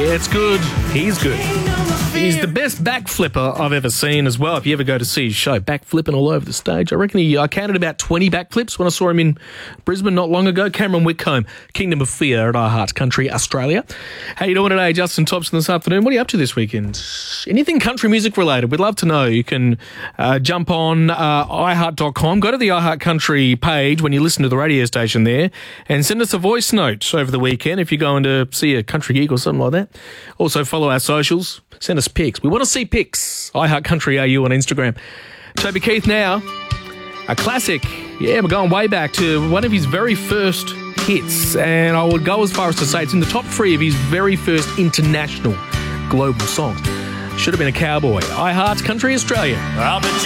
it's good. He's good. He's the best backflipper I've ever seen as well. If you ever go to see his show, backflipping all over the stage. I reckon I counted about 20 backflips when I saw him in Brisbane not long ago. Cameron Whitcomb, Kingdom of Fear at iHeart Country, Australia. How you doing today, Justin Thompson, this afternoon? What are you up to this weekend? Anything country music related? We'd love to know. You can jump on iHeart.com, go to the iHeart Country page when you listen to the radio station there, and send us a voice note over the weekend if you're going to see a country gig or something like that. Also, follow our socials. Send us pics. We want to see pics. iHeart Country AU on Instagram. Toby Keith now. A classic. Yeah, we're going way back to one of his very first hits. And I would go as far as to say it's in the top 3 of his very first international global songs. Should have been a cowboy. iHeart Country Australia. I'll bet